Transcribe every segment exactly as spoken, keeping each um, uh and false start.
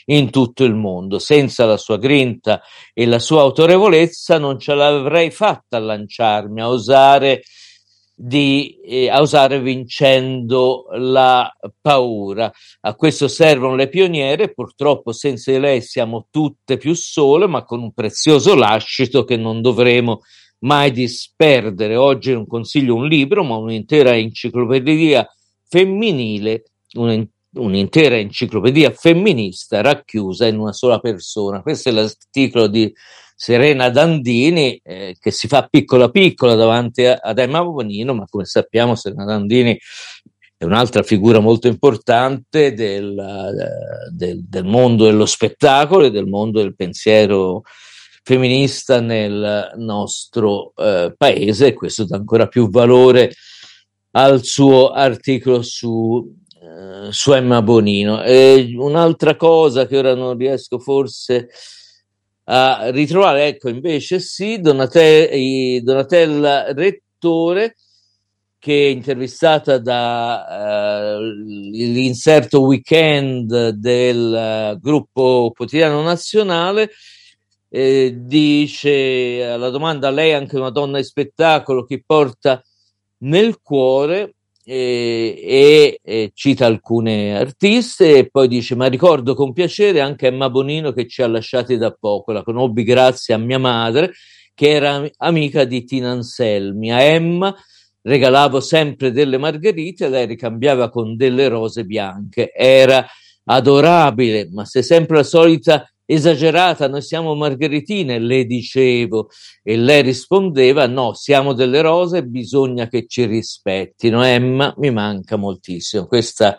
in tutto il mondo. Senza la sua grinta e la sua autorevolezza non ce l'avrei fatta a lanciarmi, a osare di eh, a osare vincendo la paura. A questo servono le pioniere, purtroppo senza di lei siamo tutte più sole, ma con un prezioso lascito che non dovremo mai disperdere. Oggi non consiglio un libro, ma un'intera enciclopedia femminile, un, un'intera enciclopedia femminista racchiusa in una sola persona. Questo è l'articolo di Serena Dandini, eh, che si fa piccola piccola davanti a, ad Emma Bonino, ma come sappiamo Serena Dandini è un'altra figura molto importante del, del, del mondo dello spettacolo e del mondo del pensiero femminista nel nostro eh, paese, e questo dà ancora più valore al suo articolo su, eh, su Emma Bonino. E un'altra cosa che ora non riesco forse a ritrovare, ecco invece sì, Donate- Donatella Rettore, che è intervistata da uh, l'inserto weekend del uh, gruppo Quotidiano Nazionale, eh, dice alla domanda: lei è anche una donna di spettacolo che porta nel cuore, eh, e, e cita alcune artiste, e poi dice: ma ricordo con piacere anche Emma Bonino, che ci ha lasciati da poco, la conobbi grazie a mia madre che era amica di Tina Anselmi. A Emma regalavo sempre delle margherite, lei ricambiava con delle rose bianche, era adorabile, ma sei sempre la solita esagerata, noi siamo margheritine, le dicevo, e lei rispondeva: no, siamo delle rose, bisogna che ci rispettino. Emma mi manca moltissimo. Questa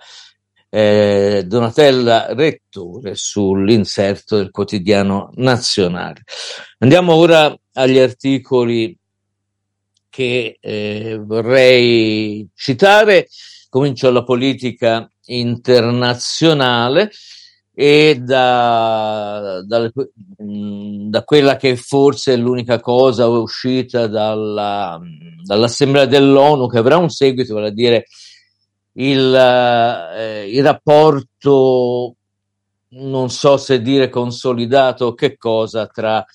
è Donatella Rettore sull'inserto del Quotidiano Nazionale. Andiamo ora agli articoli che eh, vorrei citare. Comincio dalla politica internazionale e da, da, da quella che forse è l'unica cosa uscita dalla, dall'Assemblea dell'ONU che avrà un seguito, vale a dire il, eh, il rapporto, non so se dire consolidato o che cosa, tra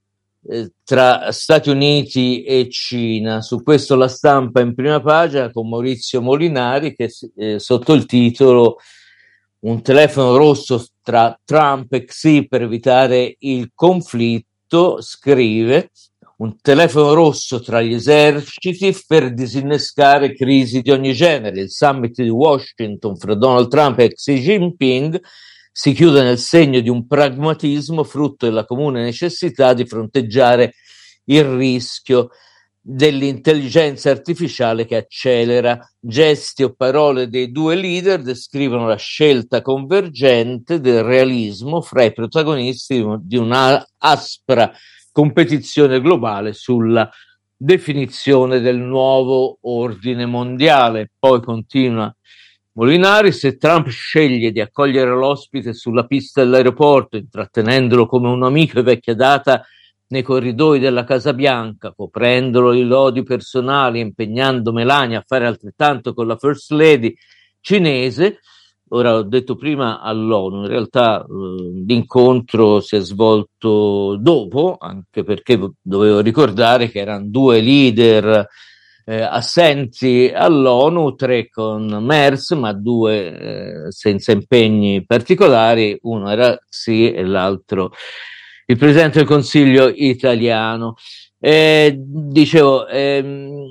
tra Stati Uniti e Cina. Su questo La Stampa in prima pagina con Maurizio Molinari, che eh, sotto il titolo "Un telefono rosso tra Trump e Xi per evitare il conflitto" scrive: un telefono rosso tra gli eserciti per disinnescare crisi di ogni genere. Il summit di Washington fra Donald Trump e Xi Jinping si chiude nel segno di un pragmatismo frutto della comune necessità di fronteggiare il rischio dell'intelligenza artificiale che accelera. Gesti o parole dei due leader descrivono la scelta convergente del realismo fra i protagonisti di una aspra competizione globale sulla definizione del nuovo ordine mondiale. Poi continua Molinari: se Trump sceglie di accogliere l'ospite sulla pista dell'aeroporto, intrattenendolo come un amico di vecchia data nei corridoi della Casa Bianca, coprendolo di lodi personali, impegnando Melania a fare altrettanto con la First Lady cinese. Ora, ho detto prima all'ONU, in realtà eh, l'incontro si è svolto dopo, anche perché dovevo ricordare che erano due leader eh, assenti all'ONU, tre con MERS, ma due eh, senza impegni particolari. Uno era Xi e l'altro il Presidente del Consiglio italiano. Eh, dicevo, ehm,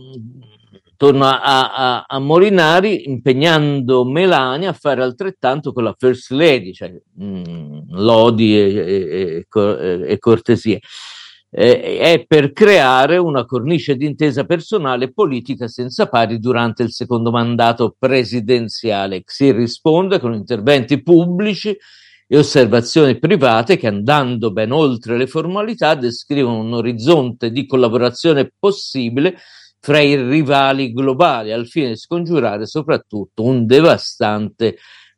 torno a, a, a Molinari, impegnando Melania a fare altrettanto con la First Lady, cioè mh, lodi e, e, e, e cortesie. Eh, è per creare una cornice d'intesa personale e politica senza pari durante il secondo mandato presidenziale. Si risponde con interventi pubblici e osservazioni private che, andando ben oltre le formalità, descrivono un orizzonte di collaborazione possibile fra i rivali globali, al fine di scongiurare soprattutto un devastante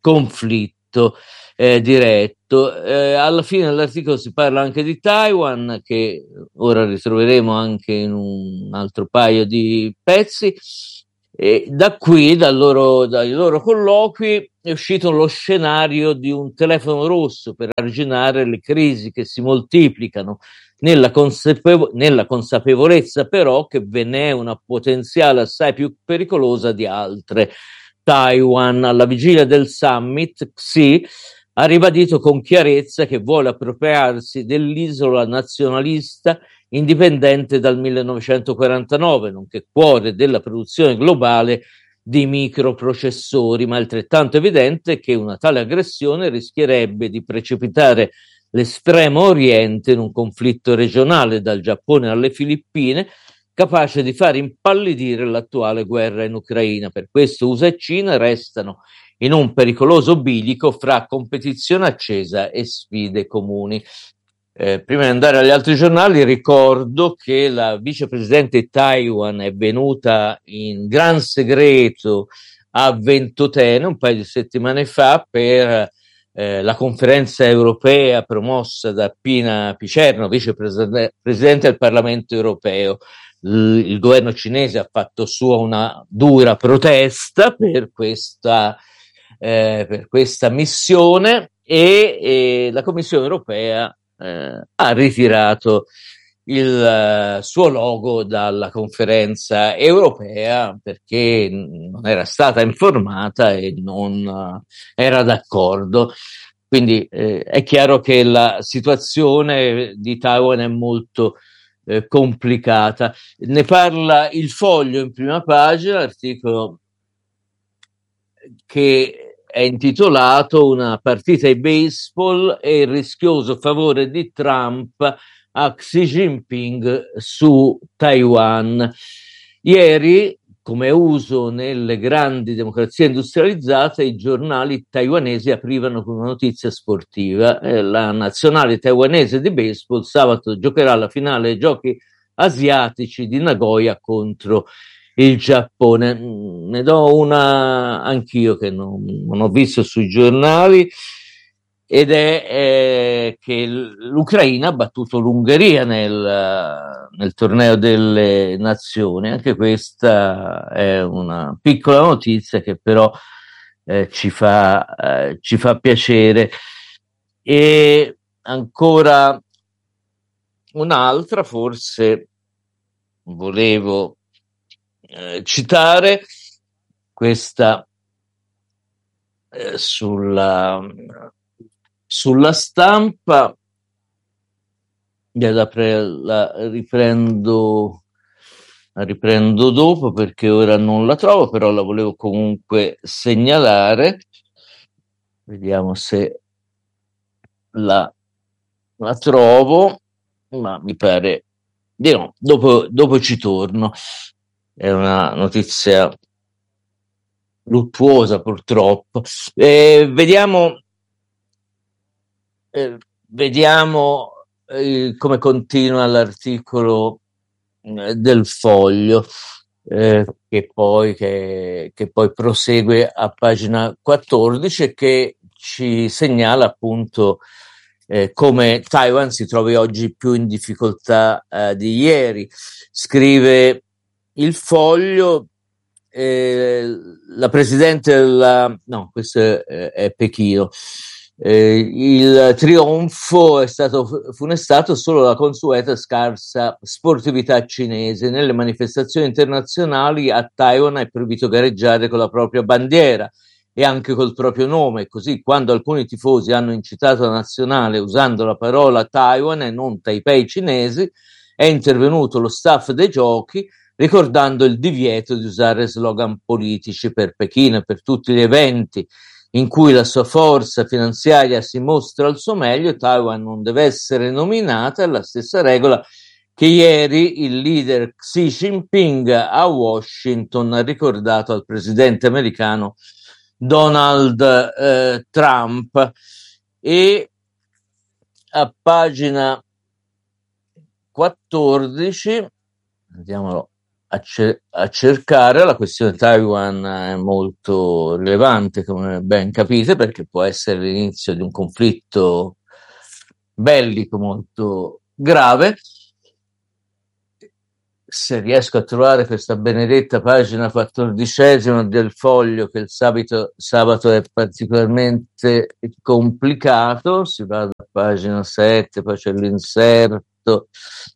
conflitto eh, diretto. Eh, alla fine dell'articolo si parla anche di Taiwan, che ora ritroveremo anche in un altro paio di pezzi, E da qui, dal loro, dai loro colloqui, è uscito lo scenario di un telefono rosso per arginare le crisi che si moltiplicano, nella, consapevo- nella consapevolezza però che ve n'è una potenziale assai più pericolosa di altre. Taiwan, alla vigilia del summit, Xi ha ribadito con chiarezza che vuole appropriarsi dell'isola nazionalista indipendente dal millenovecentoquarantanove, nonché cuore della produzione globale di microprocessori, ma è altrettanto evidente che una tale aggressione rischierebbe di precipitare l'estremo oriente in un conflitto regionale dal Giappone alle Filippine, capace di far impallidire l'attuale guerra in Ucraina. Per questo U S A e Cina restano in un pericoloso bilico fra competizione accesa e sfide comuni. Eh, prima di andare agli altri giornali, ricordo che la vicepresidente di Taiwan è venuta in gran segreto a Ventotene un paio di settimane fa per eh, la conferenza europea promossa da Pina Picerno, vicepresidente del Parlamento europeo. Il, il governo cinese ha fatto sua una dura protesta per questa, eh, per questa missione e, e la Commissione europea Eh, ha ritirato il uh, suo logo dalla conferenza europea perché non era stata informata e non uh, era d'accordo. Quindi eh, è chiaro che la situazione di Taiwan è molto eh, complicata. Ne parla il Foglio in prima pagina, articolo che è intitolato Una partita di baseball e il rischioso favore di Trump a Xi Jinping su Taiwan. Ieri, come uso nelle grandi democrazie industrializzate, i giornali taiwanesi aprivano con una notizia sportiva. Eh, la nazionale taiwanese di baseball sabato giocherà la finale dei giochi asiatici di Nagoya contro il Giappone. Ne do una anch'io che non, non ho visto sui giornali ed è eh, che l'Ucraina ha battuto l'Ungheria nel, nel torneo delle nazioni. Anche questa è una piccola notizia che però eh, ci fa, eh, ci fa piacere. E ancora un'altra, forse volevo Eh, citare questa eh, sulla, sulla stampa, la, la riprendo la riprendo dopo perché ora non la trovo, però la volevo comunque segnalare. Vediamo se la, la trovo, ma mi pare di no, dopo, dopo ci torno. È una notizia luttuosa purtroppo. Eh, vediamo eh, vediamo eh, come continua l'articolo eh, del Foglio eh, che, poi, che, che poi prosegue a pagina quattordici e che ci segnala appunto eh, come Taiwan si trovi oggi più in difficoltà eh, di ieri. Scrive il Foglio, eh, la presidente della... no, questo è, è Pechino. Eh, il trionfo è stato funestato solo dalla consueta scarsa sportività cinese. Nelle manifestazioni internazionali a Taiwan è proibito gareggiare con la propria bandiera e anche col proprio nome, così quando alcuni tifosi hanno incitato la nazionale usando la parola Taiwan e non Taipei cinesi, è intervenuto lo staff dei giochi ricordando il divieto di usare slogan politici. Per Pechino e per tutti gli eventi in cui la sua forza finanziaria si mostra al suo meglio, Taiwan non deve essere nominata. È la stessa regola che ieri il leader Xi Jinping a Washington ha ricordato al presidente americano Donald eh, Trump. E a pagina quattordici, andiamolo a, cer- a cercare, la questione Taiwan è molto rilevante, come ben capite, perché può essere l'inizio di un conflitto bellico molto grave. se riesco a trovare questa benedetta pagina quattordicesima del Foglio, che il sabato, sabato è particolarmente complicato, si va da pagina sette, poi c'è l'inserto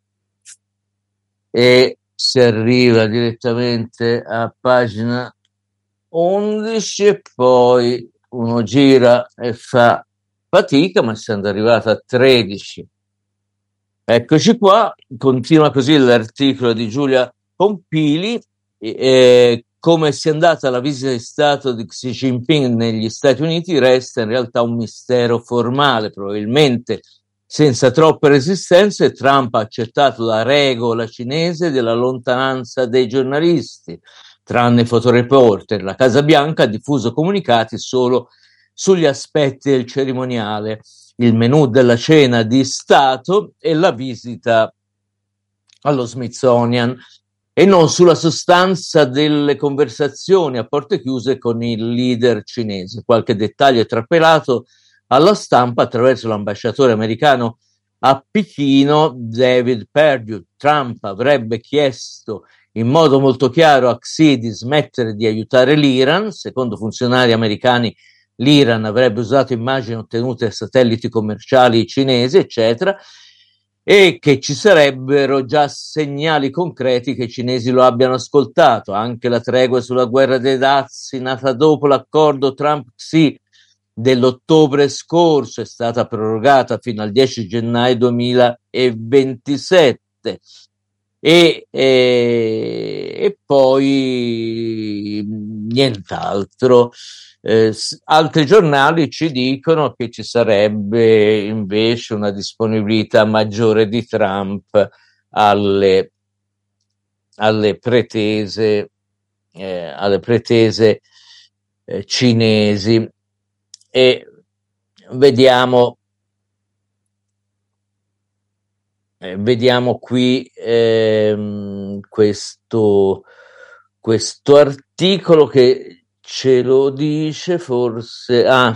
e si arriva direttamente a pagina undici e poi uno gira e fa fatica, ma essendo arrivato a tredici. Eccoci qua, continua così l'articolo di Giulia Pompili, eh, come sia andata la visita di Stato di Xi Jinping negli Stati Uniti resta in realtà un mistero formale, probabilmente senza troppe resistenze. Trump ha accettato la regola cinese della lontananza dei giornalisti, tranne fotoreporter. La Casa Bianca ha diffuso comunicati solo sugli aspetti del cerimoniale, il menù della cena di Stato e la visita allo Smithsonian, e non sulla sostanza delle conversazioni a porte chiuse con il leader cinese. Qualche dettaglio è trapelato alla stampa attraverso l'ambasciatore americano a Pechino, David Perdue. Trump avrebbe chiesto in modo molto chiaro a Xi di smettere di aiutare l'Iran. Secondo funzionari americani, l'Iran avrebbe usato immagini ottenute da satelliti commerciali cinesi, eccetera, e che ci sarebbero già segnali concreti che i cinesi lo abbiano ascoltato. Anche la tregua sulla guerra dei dazi, nata dopo l'accordo Trump-Xi dell'ottobre scorso, è stata prorogata fino al dieci gennaio duemilaventisette. E, e, e poi nient'altro. Eh, altri giornali ci dicono che ci sarebbe invece una disponibilità maggiore di Trump alle, alle pretese, eh, alle pretese eh, cinesi. E vediamo Eh, vediamo qui ehm, questo, questo articolo che ce lo dice forse, ah,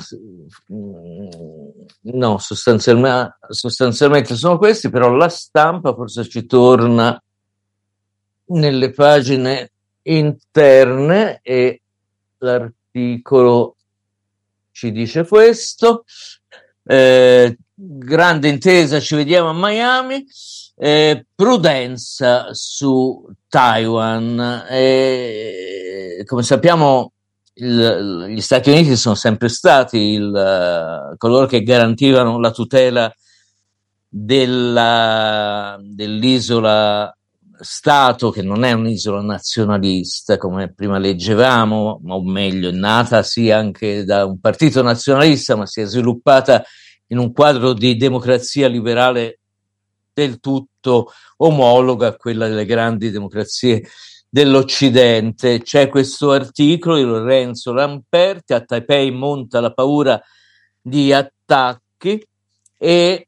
no, sostanzialmente, sostanzialmente sono questi, però la stampa forse ci torna nelle pagine interne e l'articolo ci dice questo. Eh, grande intesa, ci vediamo a Miami. Eh, prudenza su Taiwan. Eh, come sappiamo, il, gli Stati Uniti sono sempre stati il, coloro che garantivano la tutela della, dell'isola Stato, che non è un'isola nazionalista come prima leggevamo, o meglio, è nata sì anche da un partito nazionalista, ma si è sviluppata in un quadro di democrazia liberale del tutto omologa a quella delle grandi democrazie dell'Occidente. C'è questo articolo di Lorenzo Lamperti: a Taipei monta la paura di attacchi, e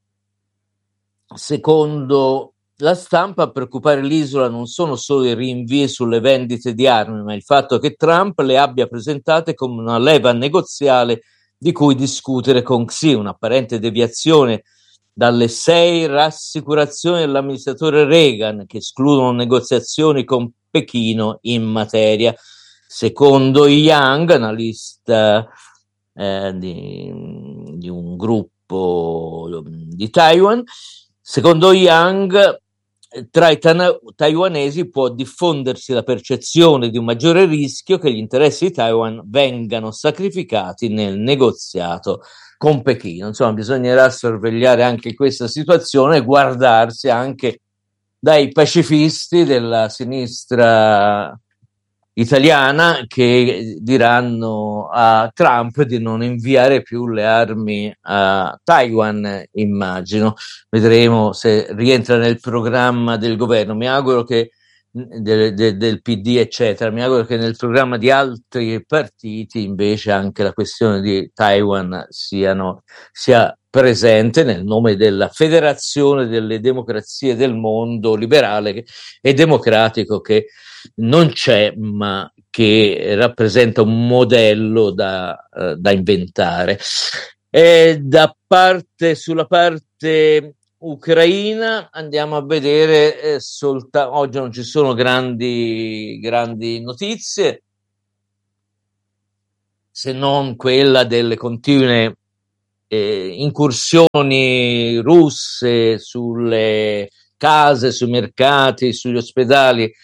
secondo la stampa a preoccupare l'isola non sono solo i rinvii sulle vendite di armi, ma il fatto che Trump le abbia presentate come una leva negoziale di cui discutere con Xi, un'apparente deviazione dalle sei rassicurazioni dell'amministratore Reagan che escludono negoziazioni con Pechino in materia. Secondo Yang, analista eh, di, di un gruppo di Taiwan, secondo Yang, tra i tana- taiwanesi può diffondersi la percezione di un maggiore rischio che gli interessi di Taiwan vengano sacrificati nel negoziato con Pechino. Insomma, bisognerà sorvegliare anche questa situazione e guardarsi anche dai pacifisti della sinistra italiana che diranno a Trump di non inviare più le armi a Taiwan, immagino. Vedremo se rientra nel programma del governo. Mi auguro che del, del, del P D, eccetera, mi auguro che nel programma di altri partiti invece anche la questione di Taiwan siano, sia presente nel nome della Federazione delle Democrazie del Mondo liberale e democratico, che non c'è, ma che rappresenta un modello da, uh, da inventare. E da parte, sulla parte Ucraina andiamo a vedere eh, soltanto oggi non ci sono grandi, grandi notizie, se non quella delle continue eh, incursioni russe sulle case, sui mercati, sugli ospedali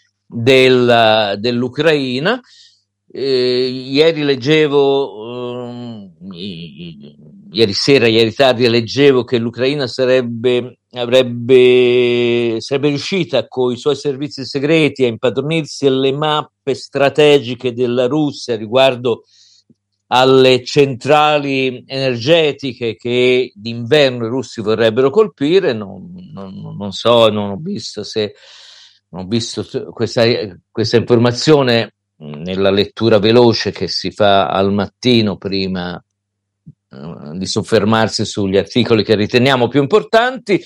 del, dell'Ucraina. Eh, ieri leggevo, um, i, ieri sera, ieri tardi leggevo che l'Ucraina sarebbe, avrebbe, sarebbe riuscita con i suoi servizi segreti a impadronirsi alle mappe strategiche della Russia riguardo alle centrali energetiche che d'inverno i russi vorrebbero colpire. Non, non, non so, non ho visto se non ho visto questa, questa informazione nella lettura veloce che si fa al mattino prima uh, di soffermarsi sugli articoli che riteniamo più importanti.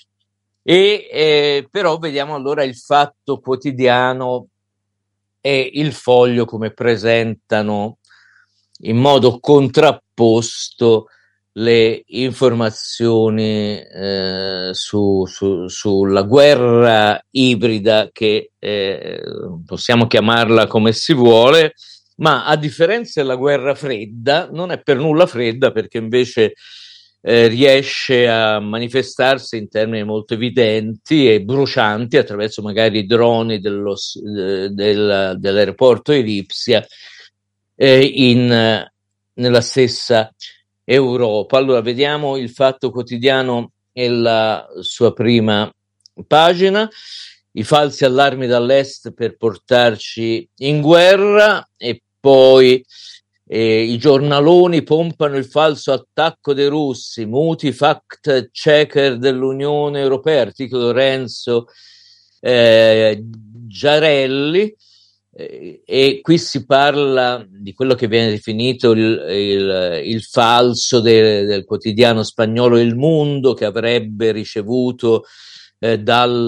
E eh, però vediamo allora il Fatto Quotidiano e il Foglio come presentano in modo contrapposto le informazioni eh, su, su, sulla guerra ibrida che eh, possiamo chiamarla come si vuole, ma a differenza della guerra fredda non è per nulla fredda, perché invece eh, riesce a manifestarsi in termini molto evidenti e brucianti attraverso magari i droni dello, del, dell'aeroporto di Lipsia eh, in, nella stessa Europa. Allora vediamo il Fatto Quotidiano e la sua prima pagina: i falsi allarmi dall'est per portarci in guerra, e poi eh, i giornaloni pompano il falso attacco dei russi, muti fact checker dell'Unione Europea, articolo Renzo eh, Giarelli. Eh, e qui si parla di quello che viene definito il, il, il falso de, del quotidiano spagnolo Il Mundo, che avrebbe ricevuto eh,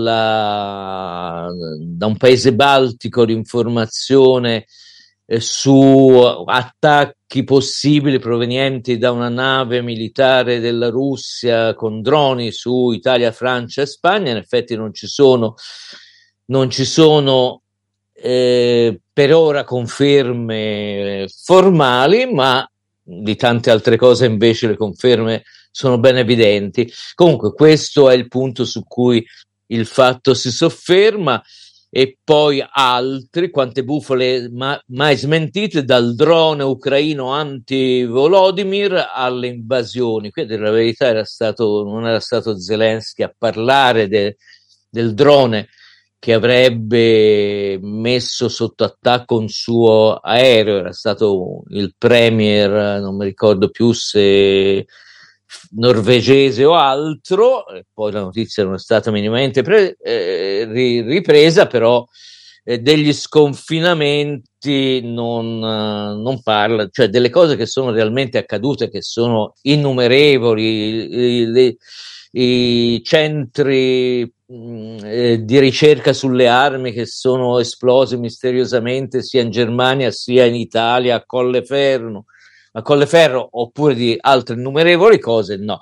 dalla, da un paese baltico l'informazione eh, su attacchi possibili provenienti da una nave militare della Russia con droni su Italia, Francia e Spagna. In effetti non ci sono non ci sono Eh, per ora conferme formali, ma di tante altre cose invece le conferme sono ben evidenti. Comunque questo è il punto su cui il Fatto si sofferma, e poi altri, quante bufale ma- mai smentite, dal drone ucraino anti-Volodymyr alle invasioni. Qui la verità era stato, non era stato Zelensky a parlare de- del drone che avrebbe messo sotto attacco un suo aereo, era stato il premier, non mi ricordo più se norvegese o altro, e poi la notizia non è stata minimamente pre- eh, ripresa, però eh, degli sconfinamenti non, eh, non parla, cioè delle cose che sono realmente accadute, che sono innumerevoli, le, i centri mh, eh, di ricerca sulle armi che sono esplosi misteriosamente sia in Germania sia in Italia, a Colleferro, a Colleferro, oppure di altre innumerevoli cose, no.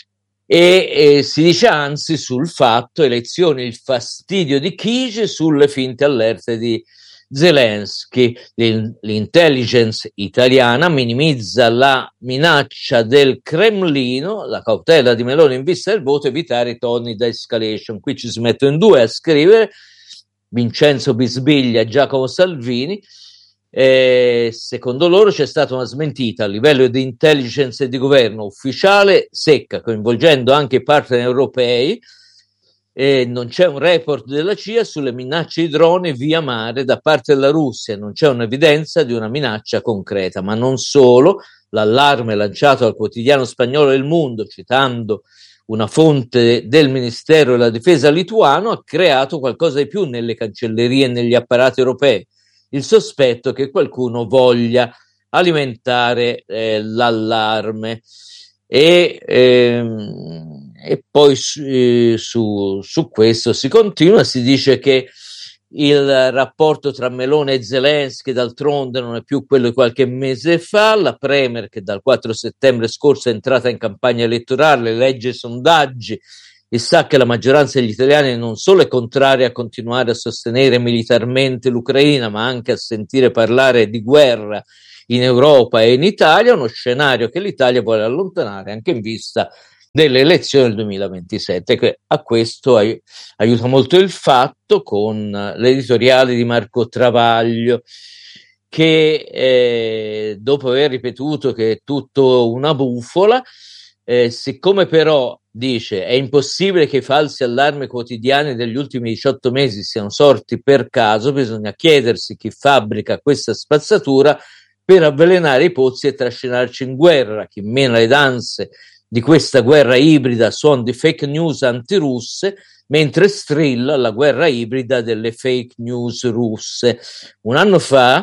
E eh, si dice anzi sul Fatto: elezioni, il fastidio di Chigi sulle finte allerte di Zelensky. L'intelligence italiana minimizza la minaccia del Cremlino, la cautela di Meloni in vista del voto, evitare i toni da escalation. Qui ci si mettono in due a scrivere Vincenzo Bisbiglia e Giacomo Salvini. Eh, secondo loro c'è stata una smentita a livello di intelligence e di governo ufficiale secca, coinvolgendo anche i partner europei. Eh, non c'è un report della C I A sulle minacce di droni via mare da parte della Russia, non c'è un'evidenza di una minaccia concreta. Ma non solo, l'allarme lanciato al quotidiano spagnolo Il Mundo, citando una fonte del Ministero della Difesa lituano, ha creato qualcosa di più nelle cancellerie e negli apparati europei: il sospetto che qualcuno voglia alimentare eh, l'allarme. E, ehm, e poi su, su, su questo si continua, si dice che il rapporto tra Meloni e Zelensky d'altronde non è più quello di qualche mese fa. La premier, che dal quattro settembre scorso è entrata in campagna elettorale, legge sondaggi e sa che la maggioranza degli italiani non solo è contraria a continuare a sostenere militarmente l'Ucraina, ma anche a sentire parlare di guerra in Europa e in Italia, uno scenario che l'Italia vuole allontanare anche in vista delle elezioni del duemilaventisette. Che a questo ai- aiuta molto il fatto con l'editoriale di Marco Travaglio, che eh, dopo aver ripetuto che è tutto una bufola, eh, siccome però dice è impossibile che i falsi allarmi quotidiani degli ultimi diciotto mesi siano sorti per caso, bisogna chiedersi chi fabbrica questa spazzatura per avvelenare i pozzi e trascinarci in guerra, chi mena le danze di questa guerra ibrida suon di fake news antirusse, mentre strilla la guerra ibrida delle fake news russe. Un anno fa,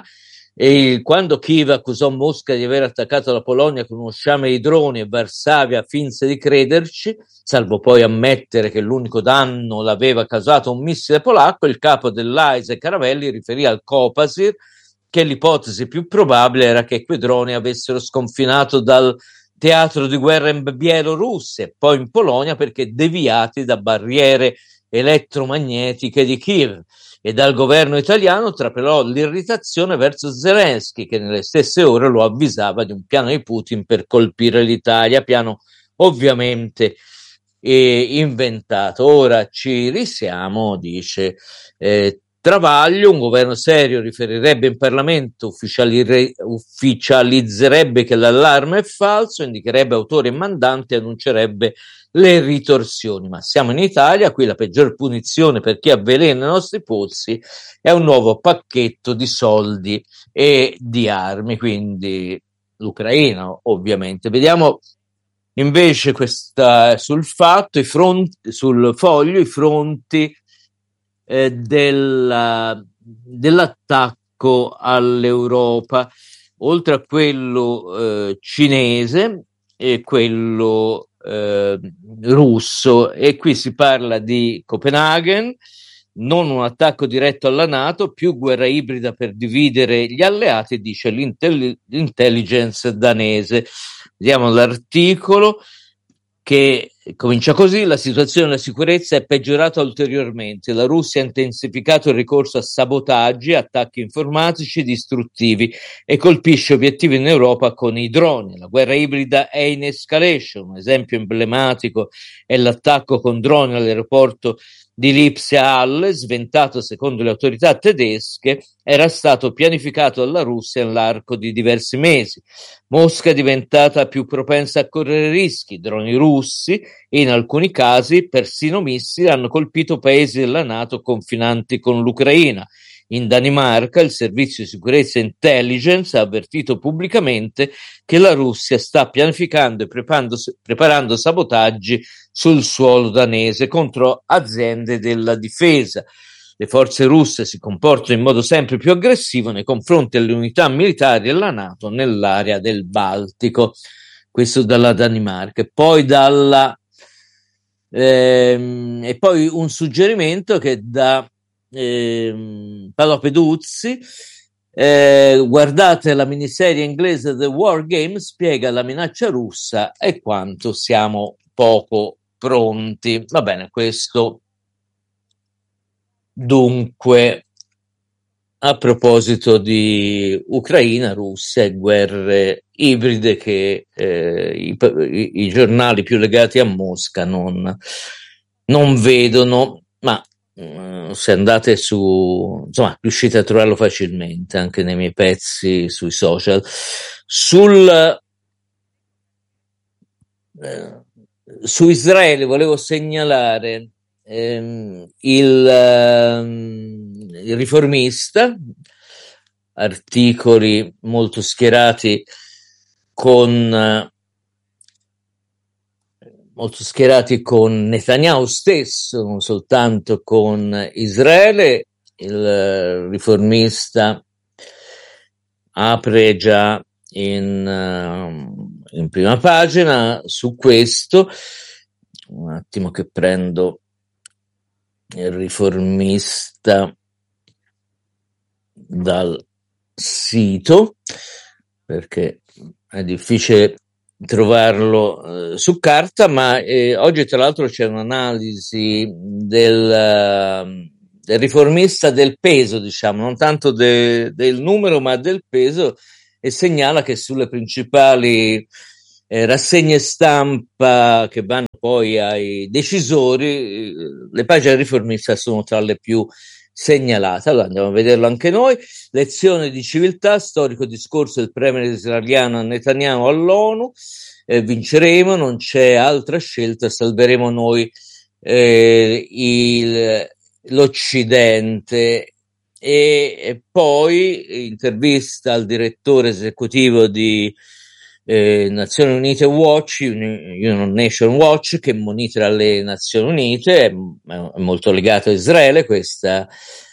e quando Kiev accusò Mosca di aver attaccato la Polonia con uno sciame di droni e Varsavia finse di crederci, salvo poi ammettere che l'unico danno l'aveva causato un missile polacco, il capo dell'A I S E Caravelli riferì al Copasir che l'ipotesi più probabile era che quei droni avessero sconfinato dal teatro di guerra in Bielorussia e poi in Polonia perché deviati da barriere elettromagnetiche di Kiev. E dal governo italiano trapelò l'irritazione verso Zelensky, che nelle stesse ore lo avvisava di un piano di Putin per colpire l'Italia, piano ovviamente eh, inventato. Ora ci risiamo, dice eh, Travaglio, un governo serio riferirebbe in Parlamento, ufficiali- ufficializzerebbe che l'allarme è falso, indicherebbe autori e mandanti e annuncerebbe le ritorsioni. Ma siamo in Italia, qui la peggior punizione per chi avvelena i nostri pozzi è un nuovo pacchetto di soldi e di armi, quindi l'Ucraina ovviamente. Vediamo invece questa, sul fatto, i fronti, sul foglio, i fronti eh, della, dell'attacco all'Europa, oltre a quello eh, cinese e quello eh, russo, e qui si parla di Copenaghen, non un attacco diretto alla NATO, più guerra ibrida per dividere gli alleati, dice l'intelli- l'intelligence danese. Vediamo l'articolo che comincia così: la situazione della sicurezza è peggiorata ulteriormente. La Russia ha intensificato il ricorso a sabotaggi, attacchi informatici distruttivi e colpisce obiettivi in Europa con i droni. La guerra ibrida è in escalation. Un esempio emblematico è l'attacco con droni all'aeroporto di Lipsia-Halle, sventato secondo le autorità tedesche, era stato pianificato dalla Russia nell'arco di diversi mesi. Mosca è diventata più propensa a correre rischi. Droni russi e in alcuni casi persino missili hanno colpito paesi della NATO confinanti con l'Ucraina. In Danimarca il servizio di sicurezza e intelligence ha avvertito pubblicamente che la Russia sta pianificando e preparando, preparando sabotaggi sul suolo danese contro aziende della difesa. Le forze russe si comportano in modo sempre più aggressivo nei confronti delle unità militari della NATO nell'area del Baltico. Questo dalla Danimarca. E poi dalla ehm, e poi un suggerimento che da ehm, Paolo Peduzzi. Eh, guardate la miniserie inglese The War Game, spiega la minaccia russa e quanto siamo poco pronti. Va bene, questo dunque a proposito di Ucraina, Russia e guerre ibride che eh, i, i, i giornali più legati a Mosca non, non vedono, ma uh, se andate su, insomma, riuscite a trovarlo facilmente anche nei miei pezzi sui social. Sul eh, su Israele volevo segnalare ehm, il, ehm, il Riformista, articoli molto schierati con eh, molto schierati con Netanyahu stesso, non soltanto con Israele. Il eh, Riformista apre già in, uh, in prima pagina su questo. Un attimo che prendo il Riformista dal sito, perché è difficile trovarlo eh, su carta, ma eh, oggi tra l'altro c'è un'analisi del, uh, del riformista del peso, diciamo, non tanto de, del numero ma del peso, e segnala che sulle principali eh, rassegne stampa che vanno poi ai decisori, eh, le pagine riformiste sono tra le più segnalate. Allora andiamo a vederlo anche noi. Lezione di civiltà, storico discorso del premier israeliano Netanyahu all'ONU, eh, vinceremo, non c'è altra scelta, salveremo noi eh, il, l'Occidente. E, e poi intervista al direttore esecutivo di eh, Nazioni Unite Watch, United Nation Watch, che monitora le Nazioni Unite, è, è molto legato a Israele questa,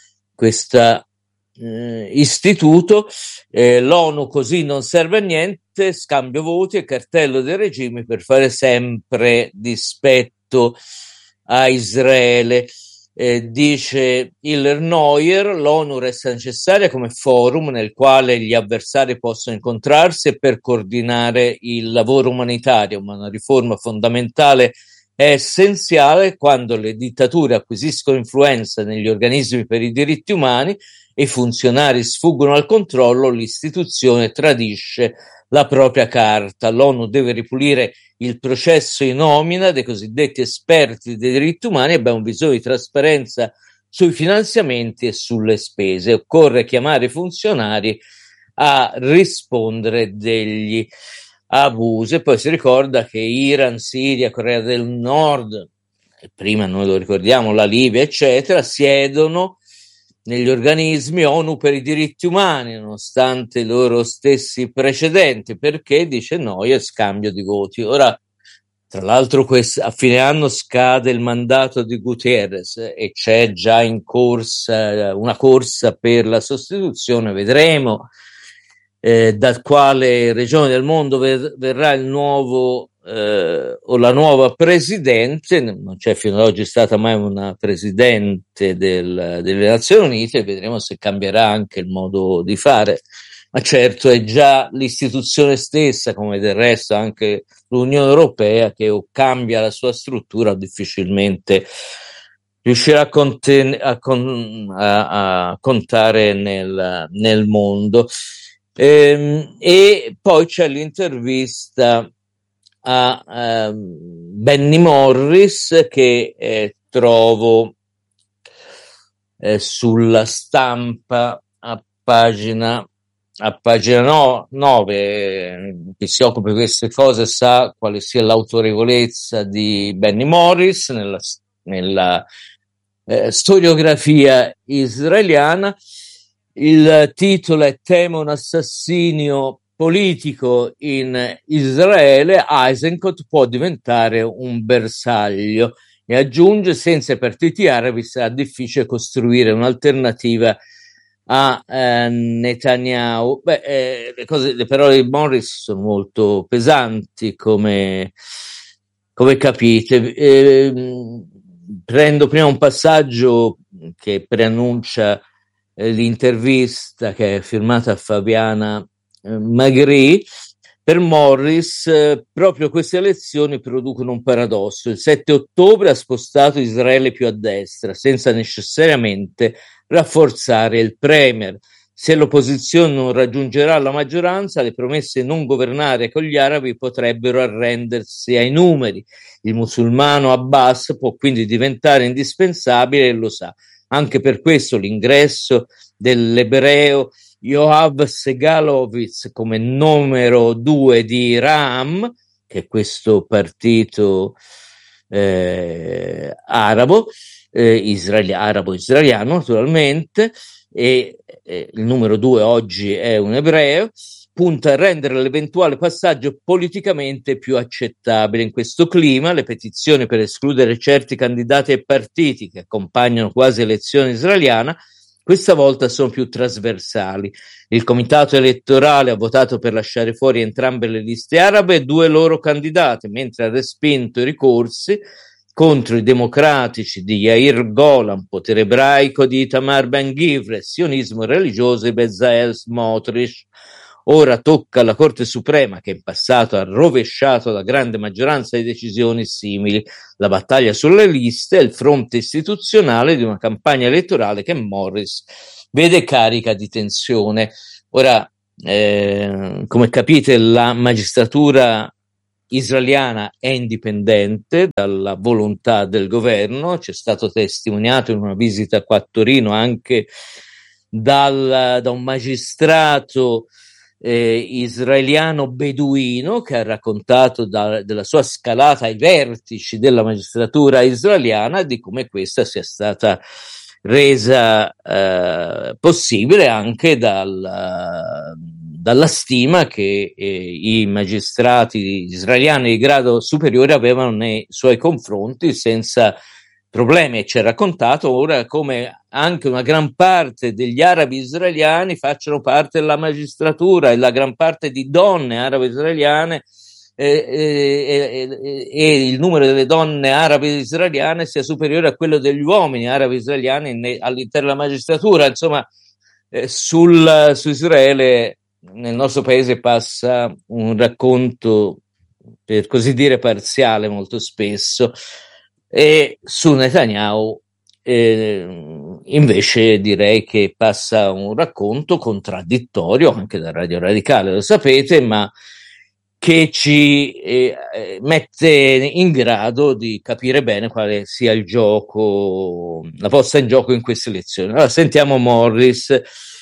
questa eh, istituto. Eh, l'ONU così non serve a niente, scambio voti e cartello dei regimi per fare sempre dispetto a Israele. Eh, dice Hiller Neuer, l'ONU resta necessaria come forum nel quale gli avversari possono incontrarsi per coordinare il lavoro umanitario, ma una riforma fondamentale è essenziale quando le dittature acquisiscono influenza negli organismi per i diritti umani e i funzionari sfuggono al controllo, l'istituzione tradisce la propria carta. L'ONU deve ripulire il processo di nomina dei cosiddetti esperti dei diritti umani. Abbiamo bisogno di trasparenza sui finanziamenti e sulle spese. Occorre chiamare i funzionari a rispondere degli abusi. E poi si ricorda che Iran, Siria, Corea del Nord, prima noi lo ricordiamo, la Libia, eccetera, siedono negli organismi ONU per i diritti umani, nonostante i loro stessi precedenti, perché, dice Neuer, scambio di voti. Ora, tra l'altro, quest- a fine anno scade il mandato di Guterres e c'è già in corsa una corsa per la sostituzione. Vedremo eh, da quale regione del mondo ver- verrà il nuovo eh, o la nuova presidente. Non c'è fino ad oggi stata mai una presidente del, delle Nazioni Unite, vedremo se cambierà anche il modo di fare, ma certo è già l'istituzione stessa, come del resto anche l'Unione Europea, che o cambia la sua struttura o difficilmente riuscirà a, conten- a, con- a, a contare nel, nel mondo. Ehm, e poi c'è l'intervista a um, Benny Morris che eh, trovo eh, sulla Stampa a pagina a pagina no, nove. Eh, chi si occupa di queste cose sa quale sia l'autorevolezza di Benny Morris nella, nella eh, storiografia israeliana. Il titolo è Temo un assassinio politico in Israele, Eisenkot può diventare un bersaglio, e aggiunge senza i partiti arabi sarà difficile costruire un'alternativa a eh, Netanyahu. Beh, eh, le, cose, le parole di Morris sono molto pesanti, come, come capite. Eh, prendo prima un passaggio che preannuncia eh, l'intervista che è firmata a Fabiana eh, Magri. Per Morris eh, proprio queste elezioni producono un paradosso. Il sette ottobre ha spostato Israele più a destra, senza necessariamente rafforzare il premier. Se l'opposizione non raggiungerà la maggioranza, le promesse di non governare con gli arabi potrebbero arrendersi ai numeri. Il musulmano Abbas può quindi diventare indispensabile e lo sa. Anche per questo l'ingresso dell'ebreo Yoav Segalovitz come numero due di Ram, che è questo partito eh, arabo, eh, israeli- arabo-israeliano naturalmente, e eh, il numero due oggi è un ebreo, punta a rendere l'eventuale passaggio politicamente più accettabile. In questo clima, le petizioni per escludere certi candidati e partiti che accompagnano quasi l'elezione israeliana questa volta sono più trasversali. Il comitato elettorale ha votato per lasciare fuori entrambe le liste arabe e due loro candidati, mentre ha respinto i ricorsi contro i democratici di Yair Golan, potere ebraico di Itamar Ben-Gvir, sionismo religioso di Bezalel Smotrich. Ora tocca alla Corte Suprema, che in passato ha rovesciato la grande maggioranza di decisioni simili, la battaglia sulle liste è il fronte istituzionale di una campagna elettorale che Morris vede carica di tensione. Ora, eh, come capite, la magistratura israeliana è indipendente dalla volontà del governo, c'è stato testimoniato in una visita qua a Torino anche dal, da un magistrato eh, israeliano beduino che ha raccontato da, della sua scalata ai vertici della magistratura israeliana, di come questa sia stata resa eh, possibile anche dal, dalla stima che eh, i magistrati israeliani di grado superiore avevano nei suoi confronti senza problemi. E ci ha raccontato ora come anche una gran parte degli arabi israeliani facciano parte della magistratura, e la gran parte di donne arabe israeliane E, e, e, e il numero delle donne arabe israeliane sia superiore a quello degli uomini arabi israeliani ne, all'interno della magistratura. Insomma, eh, sul, su Israele nel nostro paese passa un racconto, per così dire, parziale molto spesso, e su Netanyahu eh, invece direi che passa un racconto contraddittorio anche da Radio Radicale, lo sapete, ma che ci eh, mette in grado di capire bene quale sia il gioco, la posta in gioco in queste elezioni. Allora sentiamo Morris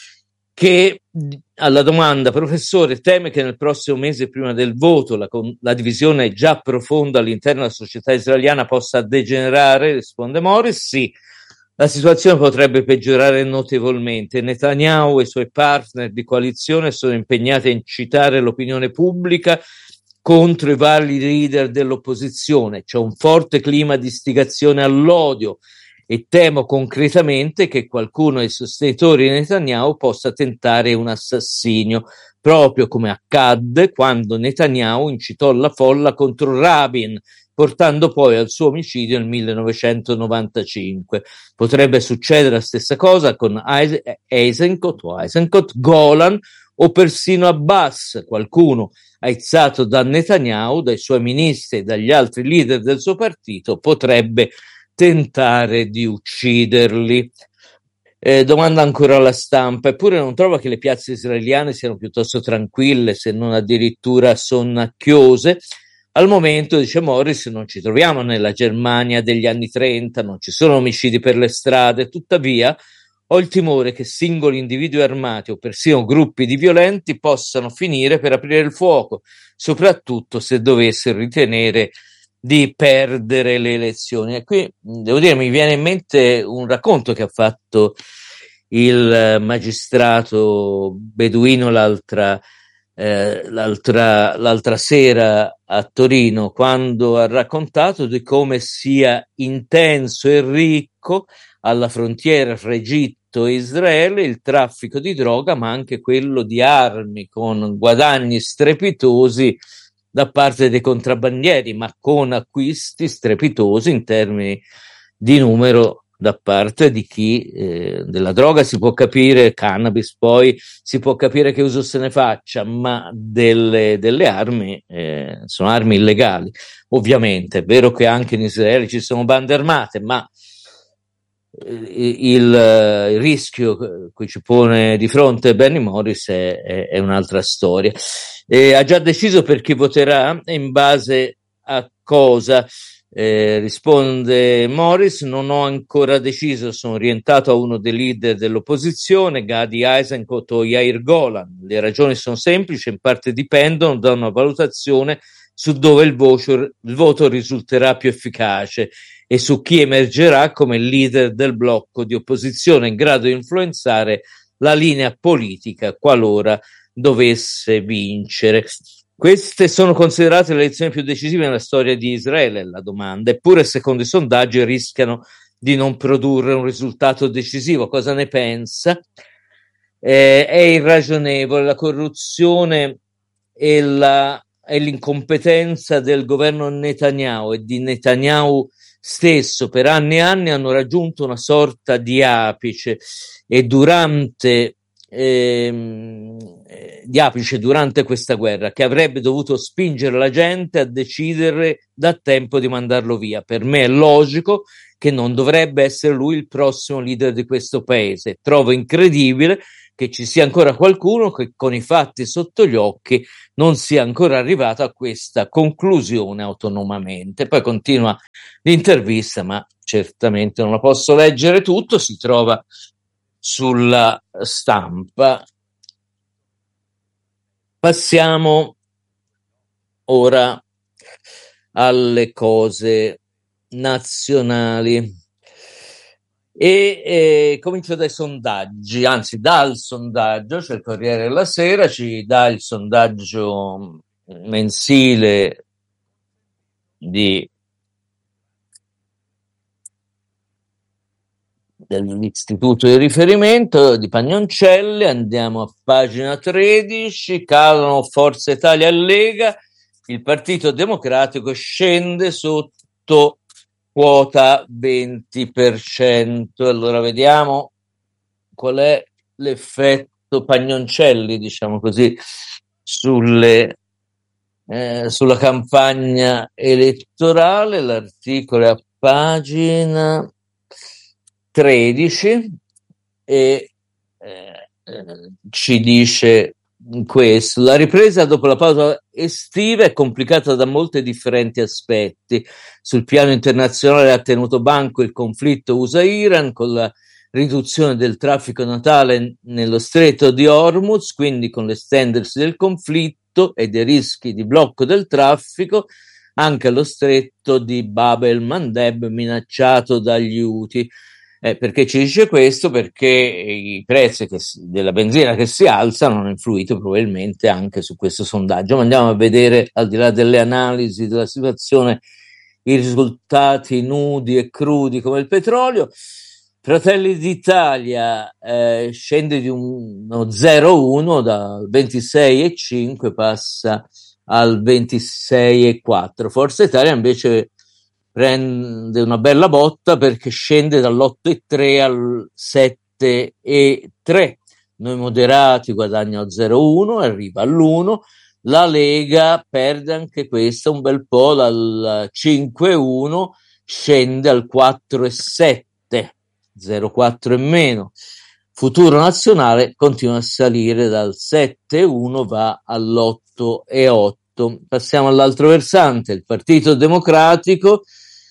che alla domanda: professore, teme che nel prossimo mese prima del voto la, la divisione già profonda all'interno della società israeliana possa degenerare? Risponde Morris: sì. La situazione potrebbe peggiorare notevolmente. Netanyahu e i suoi partner di coalizione sono impegnati a incitare l'opinione pubblica contro i vari leader dell'opposizione. C'è un forte clima di istigazione all'odio e temo concretamente che qualcuno dei sostenitori di Netanyahu possa tentare un assassinio, proprio come accadde quando Netanyahu incitò la folla contro Rabin, portando poi al suo omicidio nel millenovecentonovantacinque. Potrebbe succedere la stessa cosa con Eisenkot o Eisenkot, Golan o persino Abbas, qualcuno aizzato da Netanyahu, dai suoi ministri e dagli altri leader del suo partito, potrebbe tentare di ucciderli. Eh, domanda ancora alla stampa: eppure non trova che le piazze israeliane siano piuttosto tranquille, se non addirittura sonnacchiose? Al momento, dice Morris, non ci troviamo nella Germania degli anni trenta, non ci sono omicidi per le strade, tuttavia ho il timore che singoli individui armati o persino gruppi di violenti possano finire per aprire il fuoco, soprattutto se dovessero ritenere di perdere le elezioni. E qui devo dire, mi viene in mente un racconto che ha fatto il magistrato beduino l'altra Eh, l'altra, l'altra sera a Torino, quando ha raccontato di come sia intenso e ricco alla frontiera fra Egitto e Israele il traffico di droga, ma anche quello di armi, con guadagni strepitosi da parte dei contrabbandieri, ma con acquisti strepitosi in termini di numero da parte di chi eh, della droga si può capire, cannabis poi si può capire che uso se ne faccia, ma delle, delle armi eh, sono armi illegali. Ovviamente è vero che anche in Israele ci sono bande armate, ma il, il rischio che ci pone di fronte Bernie Morris è, è, è un'altra storia. E ha già deciso per chi voterà e in base a cosa? Eh, risponde Morris: non ho ancora deciso, sono orientato a uno dei leader dell'opposizione, Gadi Eisenkot o Yair Golan. Le ragioni sono semplici, in parte dipendono da una valutazione su dove il voto, il voto risulterà più efficace e su chi emergerà come leader del blocco di opposizione in grado di influenzare la linea politica qualora dovesse vincere. Queste sono considerate le elezioni più decisive nella storia di Israele, la domanda, eppure secondo i sondaggi rischiano di non produrre un risultato decisivo. Cosa ne pensa? Eh, è irragionevole. La corruzione e, la, e l'incompetenza del governo Netanyahu e di Netanyahu stesso per anni e anni hanno raggiunto una sorta di apice, e durante ehm, di apice durante questa guerra, che avrebbe dovuto spingere la gente a decidere da tempo di mandarlo via. Per me è logico che non dovrebbe essere lui il prossimo leader di questo paese. Trovo incredibile che ci sia ancora qualcuno che con i fatti sotto gli occhi non sia ancora arrivato a questa conclusione autonomamente. Poi continua l'intervista, ma certamente non la posso leggere tutto, si trova sulla stampa. Passiamo ora alle cose nazionali e eh, comincio dai sondaggi, anzi dal sondaggio, cioè il Corriere della Sera ci dà il sondaggio mensile di dell'istituto di riferimento di Pagnoncelli. Andiamo a pagina tredici, calano Forza Italia e Lega, il Partito Democratico scende sotto quota venti per cento. Allora vediamo qual è l'effetto Pagnoncelli, diciamo così, sulle, eh, sulla campagna elettorale. L'articolo è a pagina tredici e eh, ci dice questo: la ripresa dopo la pausa estiva è complicata da molti differenti aspetti. Sul piano internazionale ha tenuto banco il conflitto U S A-Iran con la riduzione del traffico natale nello stretto di Hormuz, quindi con l'estendersi del conflitto e dei rischi di blocco del traffico anche allo stretto di Bab el-Mandeb minacciato dagli Houthi. Eh, perché ci dice questo? Perché i prezzi che, della benzina che si alzano hanno influito probabilmente anche su questo sondaggio. Ma andiamo a vedere, al di là delle analisi della situazione, i risultati nudi e crudi come il petrolio. Fratelli d'Italia eh, scende di uno zero virgola uno, dal ventisei virgola cinque passa al ventisei virgola quattro. Forza Italia invece prende una bella botta perché scende dall'otto virgola tre al sette virgola tre. Noi moderati guadagnano zero virgola uno, arriva all'uno. La Lega perde anche questa un bel po', dal cinque virgola uno scende al quattro virgola sette, zero virgola quattro e meno. Futuro Nazionale continua a salire, dal sette virgola uno va all'otto virgola otto. Passiamo all'altro versante, il Partito Democratico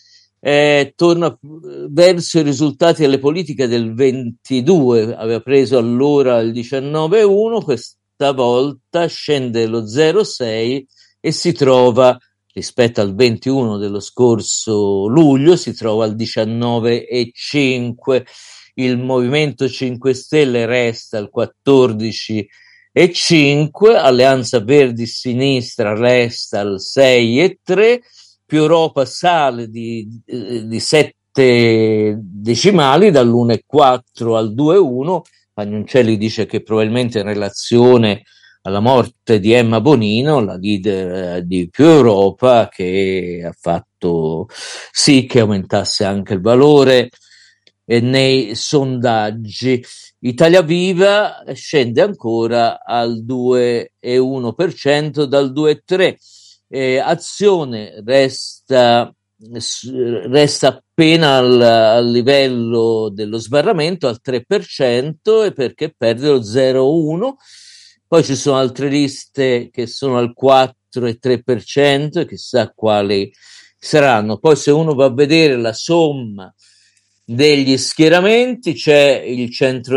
eh, torna verso i risultati delle politiche del ventidue, aveva preso allora il diciannove virgola uno, questa volta scende lo zero virgola sei e si trova, rispetto al ventuno dello scorso luglio, si trova al diciannove virgola cinque. Il Movimento cinque Stelle resta al quattordici virgola cinque, Alleanza Verdi Sinistra resta al sei virgola tre, Più Europa sale di, di sette decimali, dall'uno virgola quattro al due virgola uno. Pagnoncelli dice che probabilmente in relazione alla morte di Emma Bonino, la leader di Più Europa, che ha fatto sì che aumentasse anche il valore eh, nei sondaggi. Italia Viva scende ancora al due virgola uno per cento dal due virgola tre per cento. Eh, Azione resta, resta appena al, al livello dello sbarramento, al tre per cento, e perché perde lo zero virgola uno. Poi ci sono altre liste che sono al quattro e tre per cento e chissà quali saranno. Poi se uno va a vedere la somma degli schieramenti, c'è il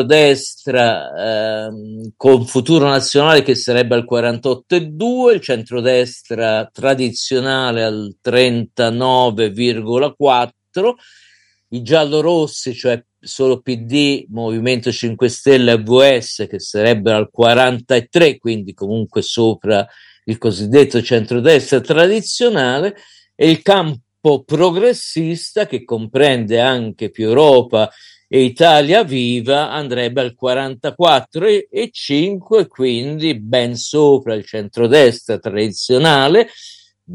centrodestra ehm, con Futuro Nazionale che sarebbe al quarantotto virgola due, il centrodestra tradizionale al trentanove virgola quattro, i giallorossi, cioè solo P D, Movimento cinque Stelle e V S, che sarebbero al quarantatré, quindi comunque sopra il cosiddetto centrodestra tradizionale, e il campo progressista, che comprende anche Più Europa e Italia Viva, andrebbe al quarantaquattro virgola cinque, quindi ben sopra il centrodestra tradizionale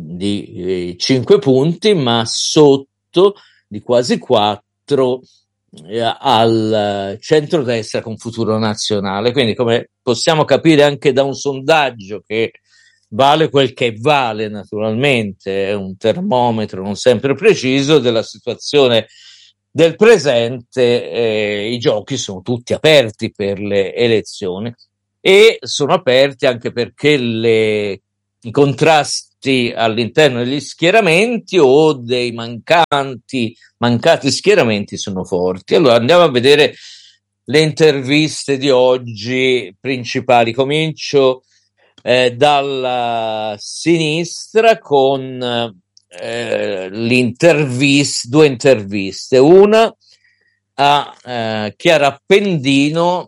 di eh, cinque punti, ma sotto di quasi quattro al centrodestra con Futuro Nazionale. Quindi, come possiamo capire anche da un sondaggio che vale quel che vale, naturalmente, è un termometro non sempre preciso della situazione del presente, eh, i giochi sono tutti aperti per le elezioni e sono aperti anche perché le, i contrasti all'interno degli schieramenti o dei mancanti, mancati schieramenti sono forti. Allora andiamo a vedere le interviste di oggi principali. Comincio eh, dalla sinistra con eh, l'intervista, due interviste, una a eh, Chiara Appendino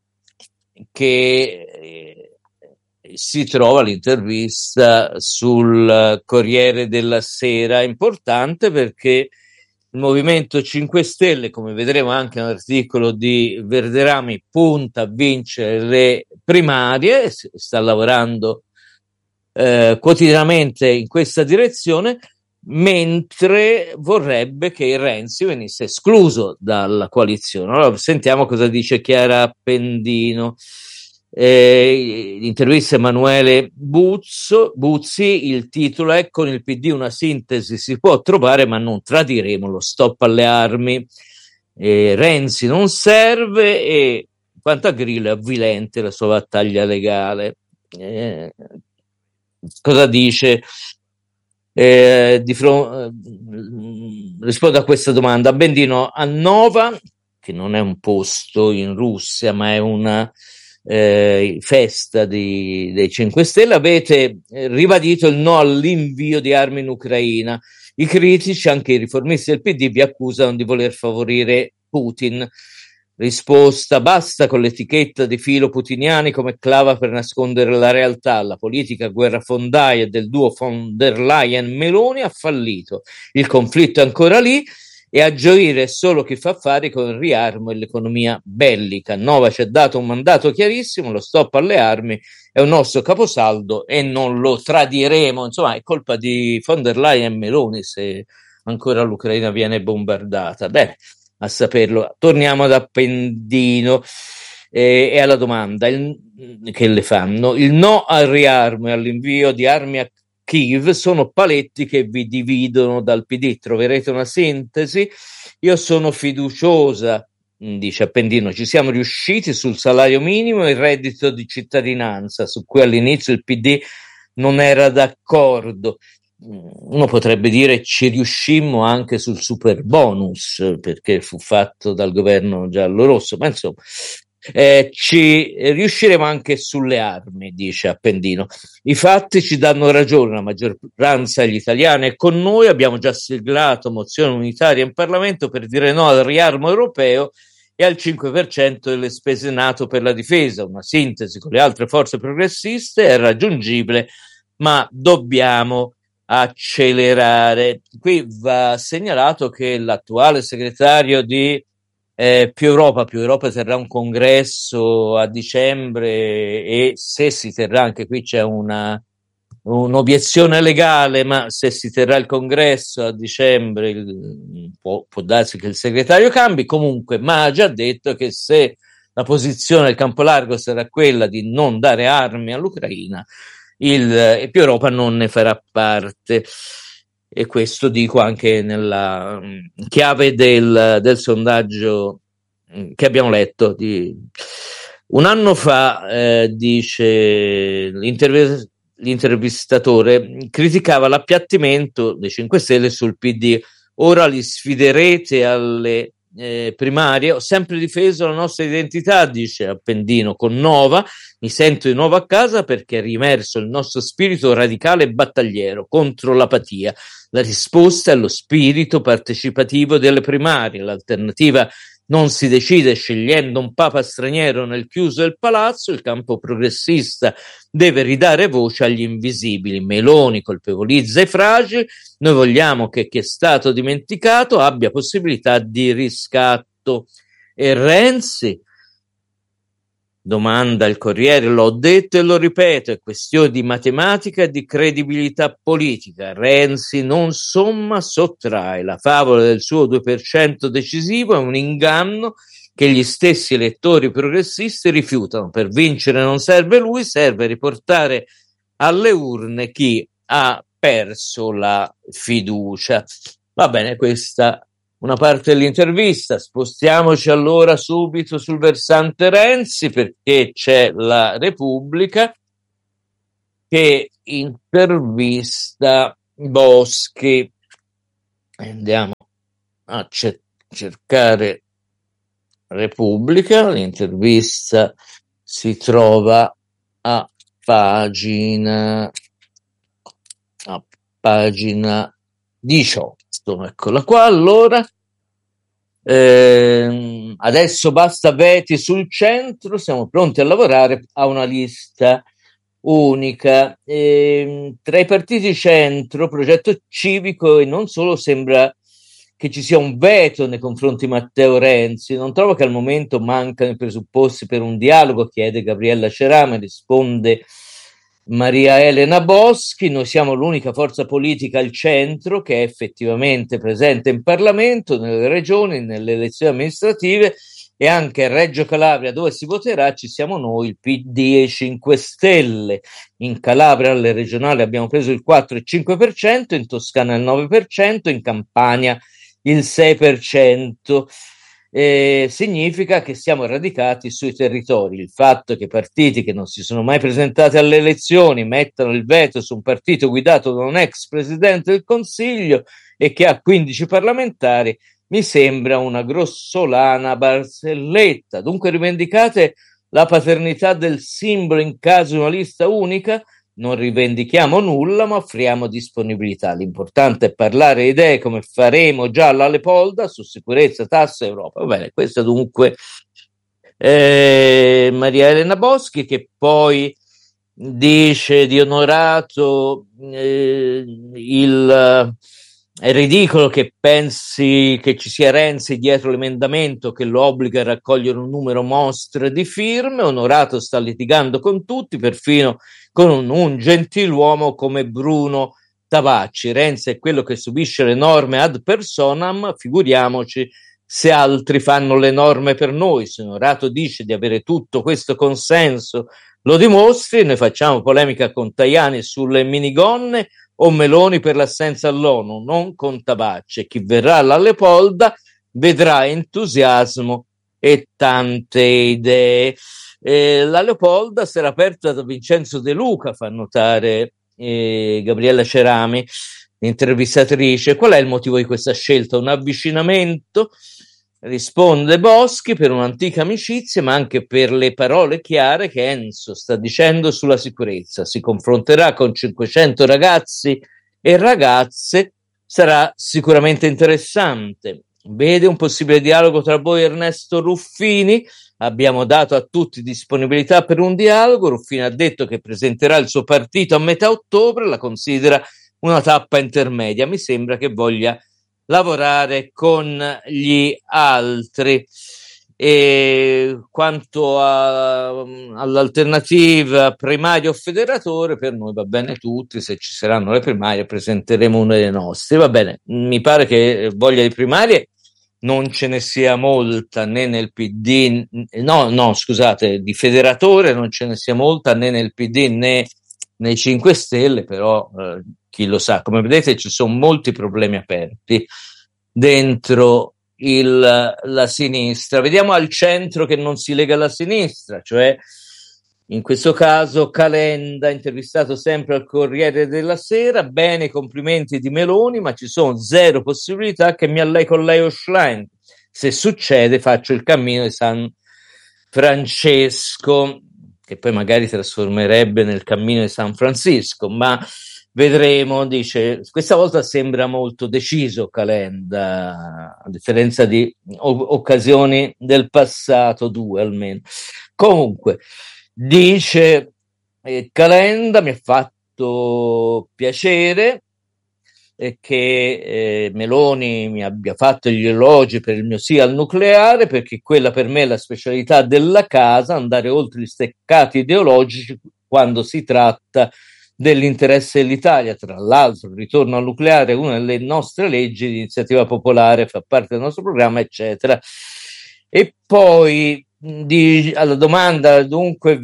che eh, si trova l'intervista sul Corriere della Sera, importante perché il Movimento cinque Stelle, come vedremo anche nell'articolo di Verderami, punta a vincere le primarie, sta lavorando eh, quotidianamente in questa direzione, mentre vorrebbe che Renzi venisse escluso dalla coalizione. Allora sentiamo cosa dice Chiara Appendino. Eh, l'intervista Emanuele Buzzo, Buzzi, il titolo è: con il P D una sintesi si può trovare ma non tradiremo lo stop alle armi, eh, Renzi non serve e quanto a Grillo è avvilente la sua battaglia legale. Eh, cosa dice? Eh, di fron- rispondo a questa domanda. Appendino: a Nova, che non è un posto in Russia ma è una eh, festa di, dei cinque Stelle, avete eh, ribadito il no all'invio di armi in Ucraina. I critici, anche i riformisti del P D, vi accusano di voler favorire Putin. Risposta: basta con l'etichetta di filo putiniani come clava per nascondere la realtà. La politica guerrafondaia del duo von der Leyen-Meloni ha fallito. Il conflitto è ancora lì e a gioire è solo chi fa affari con il riarmo e l'economia bellica. Nova ci ha dato un mandato chiarissimo: lo stop alle armi è un nostro caposaldo e non lo tradiremo. Insomma, è colpa di von der Leyen-Meloni se ancora l'Ucraina viene bombardata. Bene, a saperlo. Torniamo ad Appendino eh, e alla domanda il, che le fanno. Il no al riarmo e all'invio di armi a Kiev sono paletti che vi dividono dal P D. Troverete una sintesi? Io sono fiduciosa, dice Appendino. Ci siamo riusciti sul salario minimo e il reddito di cittadinanza, su cui all'inizio il P D non era d'accordo. Uno potrebbe dire ci riuscimmo anche sul super bonus perché fu fatto dal governo giallo-rosso, ma insomma eh, ci riusciremo anche sulle armi, dice Appendino. I fatti ci danno ragione, la maggioranza degli italiani è con noi, abbiamo già siglato mozione unitaria in Parlamento per dire no al riarmo europeo e al cinque per cento delle spese NATO per la difesa. Una sintesi con le altre forze progressiste è raggiungibile, ma dobbiamo accelerare. Qui va segnalato che l'attuale segretario di eh, Più Europa, Più Europa terrà un congresso a dicembre e se si terrà, anche qui c'è una un'obiezione legale, ma se si terrà il congresso a dicembre il, può, può darsi che il segretario cambi. Comunque, ma ha già detto che se la posizione del campo largo sarà quella di non dare armi all'Ucraina, il Più Europa non ne farà parte. E questo dico anche nella chiave del, del sondaggio che abbiamo letto. Di, un anno fa, eh, dice l'intervistatore, l'intervistatore criticava l'appiattimento dei cinque Stelle sul P D. Ora li sfiderete alle eh, primarie. Ho sempre difeso la nostra identità, dice Appendino, con Nova mi sento di nuovo a casa perché è riemerso il nostro spirito radicale e battagliero contro l'apatia. La risposta è lo spirito partecipativo delle primarie. L'alternativa non si decide scegliendo un papa straniero nel chiuso del palazzo. Il campo progressista deve ridare voce agli invisibili. Meloni colpevolizza i fragili. Noi vogliamo che chi è stato dimenticato abbia possibilità di riscatto. E Renzi? Domanda il Corriere, l'ho detto e lo ripeto, è questione di matematica e di credibilità politica. Renzi non somma, sottrae. La favola del suo due per cento decisivo è un inganno che gli stessi elettori progressisti rifiutano. Per vincere non serve lui, serve riportare alle urne chi ha perso la fiducia. Va bene, questa una parte dell'intervista. Spostiamoci allora subito sul versante Renzi, perché c'è la Repubblica che intervista Boschi. Andiamo a ce- cercare Repubblica, l'intervista si trova a pagina a pagina diciotto, eccola qua. Allora, eh, adesso basta veti sul centro, siamo pronti a lavorare a una lista unica. Eh, tra i partiti centro, progetto civico e non solo, sembra che ci sia un veto nei confronti di Matteo Renzi. Non trovo che al momento mancano i presupposti per un dialogo, chiede Gabriella Cerame, risponde Maria Elena Boschi. Noi siamo l'unica forza politica al centro che è effettivamente presente in Parlamento, nelle regioni, nelle elezioni amministrative, e anche a Reggio Calabria, dove si voterà, ci siamo noi, il P D e i cinque Stelle. In Calabria alle regionali abbiamo preso il quattro e cinque per cento, in Toscana il nove per cento, in Campania il sei per cento. Eh, significa che siamo radicati sui territori. Il fatto che partiti che non si sono mai presentati alle elezioni mettano il veto su un partito guidato da un ex presidente del Consiglio e che ha quindici parlamentari mi sembra una grossolana barzelletta. Dunque rivendicate la paternità del simbolo in caso di una lista unica? Non rivendichiamo nulla, ma offriamo disponibilità. L'importante è parlare idee, come faremo già alla Lepolda, su sicurezza, tasse, Europa. Va bene, questo dunque eh, Maria Elena Boschi, che poi dice di Onorato eh, il è ridicolo che pensi che ci sia Renzi dietro l'emendamento che lo obbliga a raccogliere un numero mostre di firme. Onorato sta litigando con tutti, perfino con un, un gentiluomo come Bruno Tabacci. Renzi è quello che subisce le norme ad personam, figuriamoci se altri fanno le norme per noi. Se Onorato dice di avere tutto questo consenso, lo dimostri. Noi facciamo polemica con Tajani sulle minigonne o Meloni per l'assenza all'ONU, non con Tabacci. Chi verrà alla Lepolda vedrà entusiasmo e tante idee. Eh, la Leopolda sarà aperta da Vincenzo De Luca, fa notare eh, Gabriella Cerami, intervistatrice. Qual è il motivo di questa scelta? Un avvicinamento? Risponde Boschi, per un'antica amicizia, ma anche per le parole chiare che Enzo sta dicendo sulla sicurezza. Si confronterà con cinquecento ragazzi e ragazze, sarà sicuramente interessante. Vede un possibile dialogo tra voi e Ernesto Ruffini? Abbiamo dato a tutti disponibilità per un dialogo. Ruffini ha detto che presenterà il suo partito a metà ottobre, la considera una tappa intermedia. Mi sembra che voglia lavorare con gli altri. E quanto a, all'alternativa primario o federatore, per noi va bene tutti. Se ci saranno le primarie presenteremo una delle nostre. Va bene, mi pare che voglia di primarie non ce ne sia molta né nel P D, no, no, scusate, di federatore non ce ne sia molta né nel P D né nei cinque Stelle, però eh, chi lo sa. Come vedete ci sono molti problemi aperti dentro il, la sinistra. Vediamo al centro che non si lega alla sinistra, cioè in questo caso Calenda, intervistato sempre al Corriere della Sera. Bene i complimenti di Meloni, ma ci sono zero possibilità che mi allei con Leo Schlein. Se succede faccio il cammino di San Francesco, che poi magari trasformerebbe nel cammino di San Francisco, ma vedremo. Dice, questa volta sembra molto deciso Calenda, a differenza di o- occasioni del passato, due almeno. Comunque, dice eh, Calenda, mi ha fatto piacere eh, che eh, Meloni mi abbia fatto gli elogi per il mio sì al nucleare, perché quella per me è la specialità della casa, andare oltre gli steccati ideologici quando si tratta dell'interesse dell'Italia. Tra l'altro, il ritorno al nucleare è una delle nostre leggi di iniziativa popolare, fa parte del nostro programma, eccetera. E poi di, alla domanda, dunque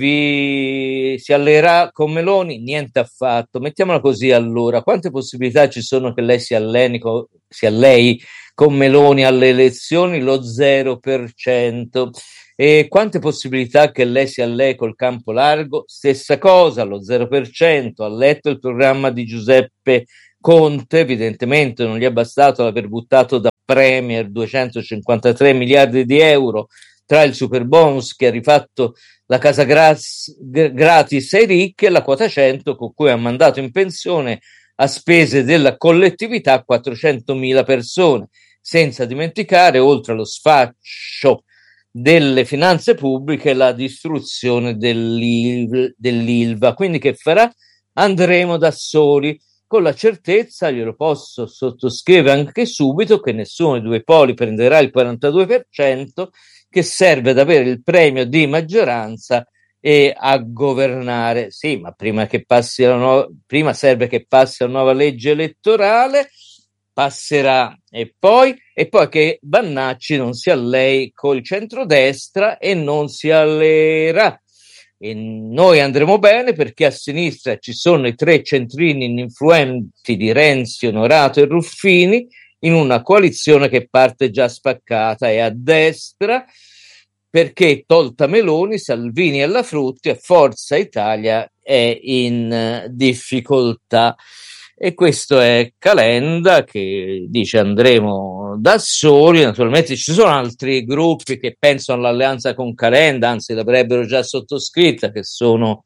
vi si alleerà con Meloni? Niente affatto. Mettiamola così allora: quante possibilità ci sono che lei si alleni con, si allei con Meloni alle elezioni? Lo zero per cento. E quante possibilità che lei si allei col campo largo? Stessa cosa, lo zero per cento. Ha letto il programma di Giuseppe Conte? Evidentemente non gli è bastato l'aver buttato da Premier duecentocinquantatré miliardi di euro tra il super bonus che ha rifatto la casa gratis, gratis ai ricchi e la quota cento con cui ha mandato in pensione a spese della collettività quattrocentomila persone, senza dimenticare, oltre allo sfascio delle finanze pubbliche, la distruzione dell'Il- dell'Ilva. Quindi che farà? Andremo da soli, con la certezza, glielo posso sottoscrivere anche subito, che nessuno dei due poli prenderà il quarantadue per cento, che serve ad avere il premio di maggioranza e a governare. Sì, ma prima che passi la nuova, prima serve che passi la nuova legge elettorale, passerà, e poi, e poi che Vannacci non si allei col centrodestra e non si alleerà. E noi andremo bene perché a sinistra ci sono i tre centrini ininfluenti di Renzi, Onorato e Ruffini, in una coalizione che parte già spaccata, e a destra perché, tolta Meloni, Salvini e la Frutti, a Forza Italia è in difficoltà. E questo è Calenda, che dice andremo da soli. Naturalmente ci sono altri gruppi che pensano all'alleanza con Calenda, anzi l'avrebbero già sottoscritta, che sono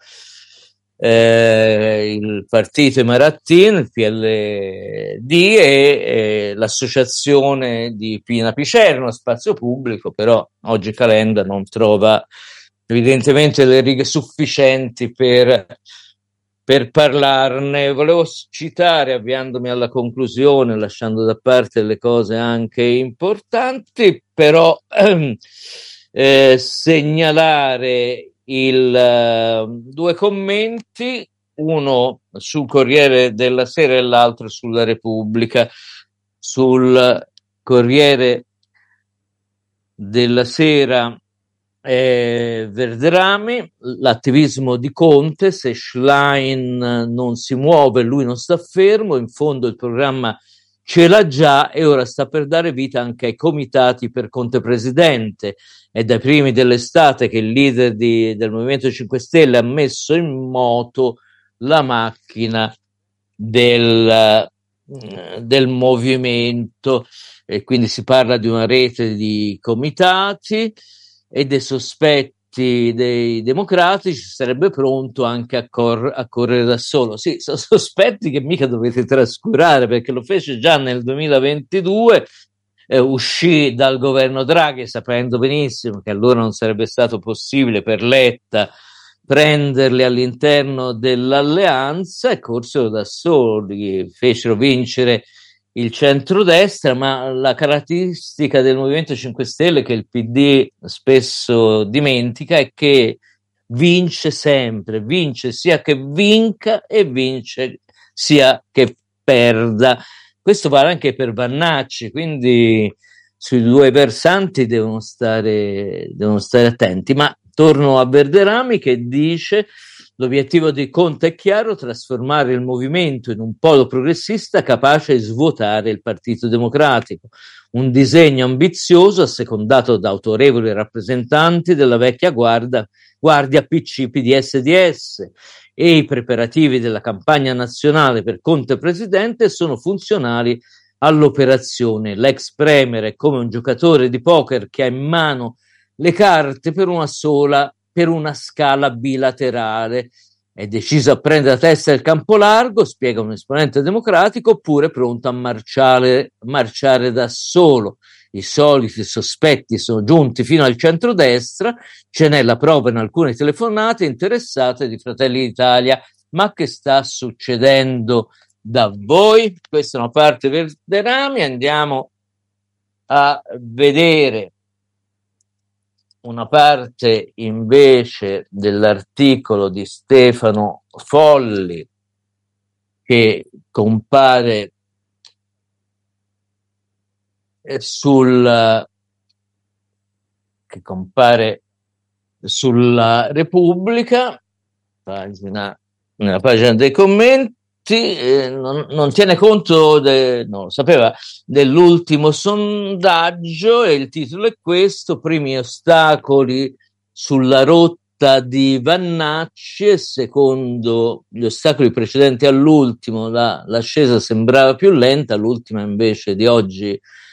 eh, il partito Marattin, il P L D e eh, l'associazione di Pina Picerno, Spazio Pubblico. Però oggi Calenda non trova evidentemente le righe sufficienti per per parlarne. Volevo citare, avviandomi alla conclusione, lasciando da parte le cose anche importanti, però ehm, eh, segnalare il, uh, due commenti, uno sul Corriere della Sera e l'altro sulla Repubblica. Sul Corriere della Sera, Eh, Verderami, l'attivismo di Conte: se Schlein non si muove, lui non sta fermo, in fondo il programma ce l'ha già e ora sta per dare vita anche ai comitati per Conte presidente. È dai primi dell'estate che il leader di, del Movimento cinque Stelle ha messo in moto la macchina del, del movimento, e quindi si parla di una rete di comitati e dei sospetti dei democratici. Sarebbe pronto anche a, cor- a correre da solo. Sì, sono sospetti che mica dovete trascurare, perché lo fece già nel duemilaventidue, eh, uscì dal governo Draghi sapendo benissimo che allora non sarebbe stato possibile per Letta prenderli all'interno dell'alleanza, e corsero da soli, fecero vincere il centrodestra. Ma la caratteristica del Movimento cinque Stelle, che il P D spesso dimentica, è che vince sempre, vince sia che vinca e vince sia che perda. Questo vale anche per Vannacci, quindi sui due versanti devono stare, devono stare attenti. Ma torno a Verderami, che dice: l'obiettivo di Conte è chiaro, trasformare il movimento in un polo progressista capace di svuotare il Partito Democratico. Un disegno ambizioso, assecondato da autorevoli rappresentanti della vecchia guardia, guardia P C, P D S, D S, e i preparativi della campagna nazionale per Conte presidente sono funzionali all'operazione. L'ex premier è come un giocatore di poker che ha in mano le carte per una sola, per una scala bilaterale. È deciso a prendere a testa il campo largo, spiega un esponente democratico, oppure pronto a marciare, marciare da solo. I soliti sospetti sono giunti fino al centrodestra, ce n'è la prova in alcune telefonate interessate di Fratelli d'Italia. Ma che sta succedendo da voi. Questa è una parte Verderami. Andiamo a vedere una parte invece dell'articolo di Stefano Folli che compare sul che compare sulla Repubblica, pagina, nella pagina dei commenti. Eh, non, non tiene conto, de, non lo sapeva, dell'ultimo sondaggio, e il titolo è questo: primi ostacoli sulla rotta di Vannacci, e secondo gli ostacoli precedenti all'ultimo la, l'ascesa sembrava più lenta, l'ultima invece di oggi